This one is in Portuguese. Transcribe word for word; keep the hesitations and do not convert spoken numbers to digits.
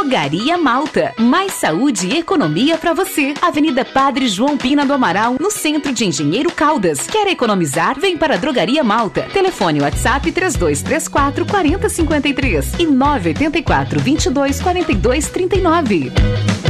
Drogaria Malta. Mais saúde e economia pra você. Avenida Padre João Pina do Amaral, no centro de Engenheiro Caldas. Quer economizar? Vem para a Drogaria Malta. Telefone WhatsApp três dois três quatro, quatro zero cinco três e nove oito quatro, vinte e dois, quarenta e dois, trinta e nove.